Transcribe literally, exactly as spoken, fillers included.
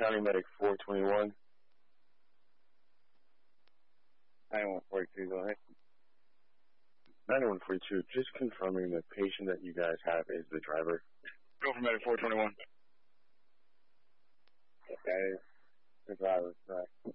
County Medic four twenty-one. ninety-one forty-two, go ahead. ninety-one forty-two, just confirming the patient that you guys have is the driver. Go for Medic four twenty-one. That is the driver, correct.